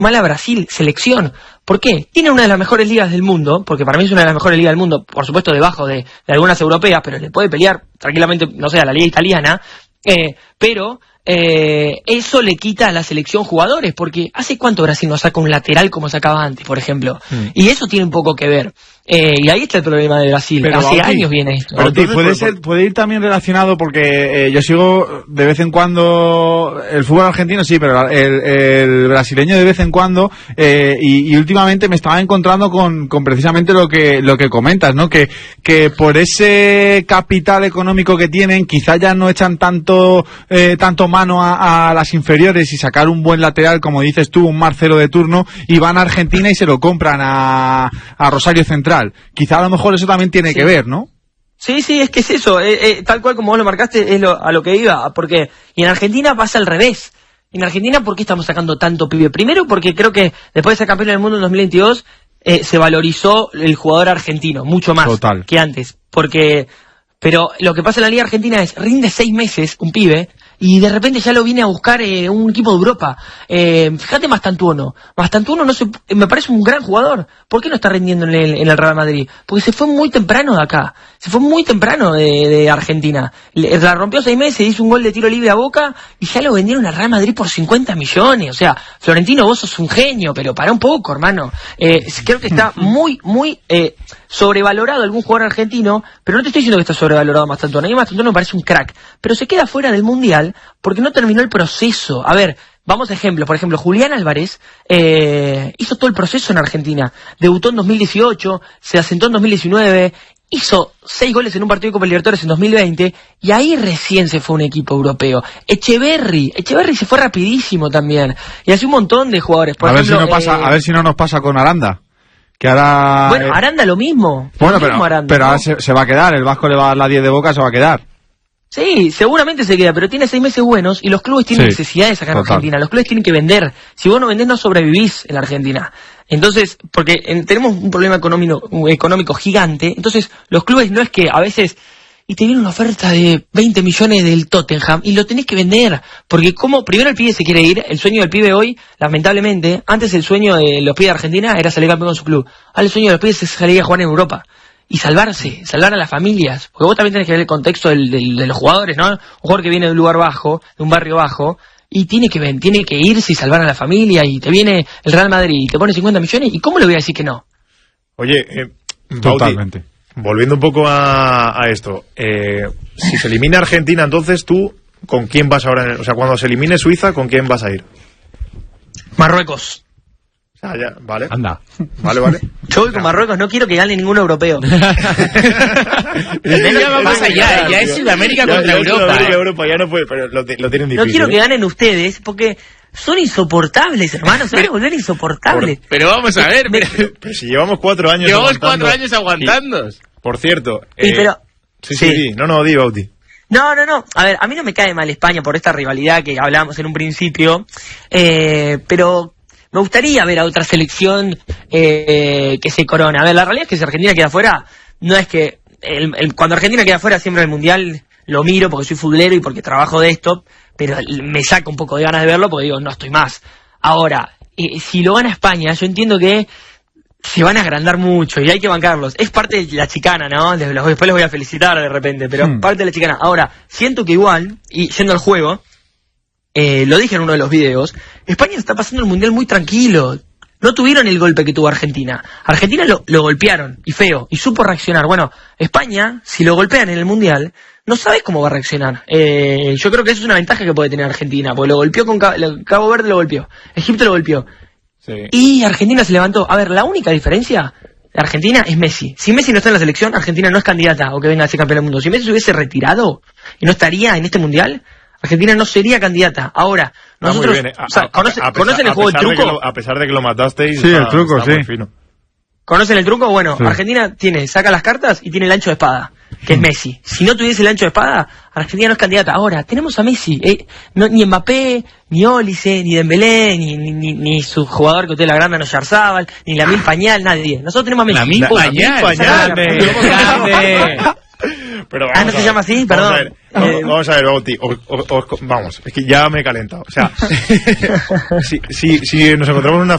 mala Brasil, selección. ¿Por qué? Tiene una de las mejores ligas del mundo, porque para mí es una de las mejores ligas del mundo, por supuesto debajo de algunas europeas, pero le puede pelear tranquilamente, no sé, a la liga italiana, pero eso le quita a la selección jugadores, porque ¿hace cuánto Brasil no saca un lateral como sacaba antes, por ejemplo? Y eso tiene un poco que ver. Y ahí está el problema de Brasil. Pero hace años viene esto. Pero puede ir también relacionado, porque yo sigo de vez en cuando el fútbol argentino, sí, pero el brasileño de vez en cuando, y últimamente me estaba encontrando con precisamente lo que comentas, ¿no? Que por ese capital económico que tienen, quizá ya no echan tanto mano a las inferiores y sacar un buen lateral, como dices tú, un Marcelo de turno, y van a Argentina y se lo compran a Rosario Central. Quizá a lo mejor eso también tiene que ver, ¿no? Sí, es que es eso, tal cual como vos lo marcaste, es a lo que iba, porque y en Argentina pasa al revés. En Argentina, ¿por qué estamos sacando tanto pibe? Primero, porque creo que después de ser campeón del mundo en 2022, se valorizó el jugador argentino, mucho más que antes. Pero lo que pasa en la Liga Argentina es, rinde 6 meses un pibe, y de repente ya lo viene a buscar un equipo de Europa. Fíjate Mastantuono me parece un gran jugador. ¿Por qué no está rindiendo en el Real Madrid? Porque se fue muy temprano de acá, se fue muy temprano de Argentina. La rompió 6 meses, hizo un gol de tiro libre a Boca y ya lo vendieron al Real Madrid por 50 millones. O sea, Florentino, vos sos un genio, pero pará un poco, hermano. Creo que está muy sobrevalorado algún jugador argentino, pero no te estoy diciendo que está sobrevalorado Mastantuono. A mí Mastantuono me parece un crack, pero se queda fuera del Mundial porque no terminó el proceso. A ver, vamos a ejemplos. Por ejemplo, Julián Álvarez hizo todo el proceso en Argentina. Debutó en 2018, se asentó en 2019, hizo 6 goles en un partido de Copa Libertadores en 2020, y ahí recién se fue un equipo europeo. Echeverri se fue rapidísimo también. Y así un montón de jugadores. Por ejemplo, a ver si no nos pasa con Aranda. Que ahora... Bueno, Aranda lo mismo. Bueno, pero ahora se va a quedar. El Vasco le va a dar la 10 de Boca, se va a quedar. Sí, seguramente se queda, pero tiene 6 meses buenos y los clubes tienen necesidad de sacar a Argentina. Los clubes tienen que vender. Si vos no vendés, no sobrevivís en la Argentina. Entonces, porque tenemos un problema económico gigante, entonces los clubes no es que a veces... Y te viene una oferta de 20 millones del Tottenham y lo tenés que vender. Porque primero el pibe se quiere ir, el sueño del pibe hoy, lamentablemente, antes el sueño de los pibes de Argentina era salir campeón con su club. Ahora el sueño de los pibes es salir a jugar en Europa. Y salvar a las familias. Porque vos también tenés que ver el contexto de los jugadores, ¿no? Un jugador que viene de un lugar bajo, de un barrio bajo, y tiene que irse y salvar a la familia, y te viene el Real Madrid y te pone 50 millones, ¿y cómo le voy a decir que no? Oye, totalmente. Volviendo un poco a esto, si se elimina Argentina, entonces tú, ¿con quién vas ahora? O sea, cuando se elimine Suiza, ¿con quién vas a ir? Marruecos. Ah, ya, vale. Anda. Vale. Yo voy con Marruecos, no quiero que gane ningún europeo. Ya va más allá, ya es Sudamérica contra Europa. Europa ya no puede, pero lo tienen difícil. No quiero que ganen ustedes, porque son insoportables, hermanos, se van a volver insoportables. Pero vamos a ver, pero si llevamos 4 años llevamos 4 años aguantando. Por cierto, sí. No, di, Bauti. No, a ver, a mí no me cae mal España por esta rivalidad que hablábamos en un principio, pero me gustaría ver a otra selección que se corona. A ver, la realidad es que si Argentina queda fuera, no es que cuando Argentina queda fuera siempre el Mundial lo miro porque soy futbolero y porque trabajo de esto, pero me saca un poco de ganas de verlo porque digo, no estoy más. Ahora, si lo gana España, yo entiendo que se van a agrandar mucho y hay que bancarlos. Es parte de la chicana, ¿no? Después los voy a felicitar de repente, pero parte de la chicana. Ahora, siento que igual, y yendo al juego, lo dije en uno de los videos, España está pasando el Mundial muy tranquilo. No tuvieron el golpe que tuvo Argentina. Argentina lo golpearon, y feo, y supo reaccionar. Bueno, España, si lo golpean en el Mundial, no sabes cómo va a reaccionar. Yo creo que eso es una ventaja que puede tener Argentina, porque lo golpeó con Cabo Verde, lo golpeó, Egipto lo golpeó. Sí. Y Argentina se levantó. A ver, la única diferencia de Argentina es Messi. Si Messi no está en la selección, Argentina no es candidata o que venga a ser campeón del mundo. Si Messi se hubiese retirado y no estaría en este Mundial, Argentina no sería candidata. Ahora, nosotros... ¿Conocen el juego del truco? A pesar de que lo matasteis... Sí, el truco, sí. ¿Conocen el truco? Bueno, sí. Argentina saca las cartas y tiene el ancho de espada, que es Messi. Si no tuviese el ancho de espada, Argentina no es candidata. Ahora, tenemos a Messi. Ni Mbappé, ni Ólice, ni Dembélé, ni su jugador que usted la grande, no Yarzábal, ni Lamine Pañal, nadie. Nosotros tenemos a Messi. Lamine Pañal. Pero ¿no se llama así? Perdón. Vamos a ver, Bauti. Vamos, es que ya me he calentado. O sea, si nos encontramos en una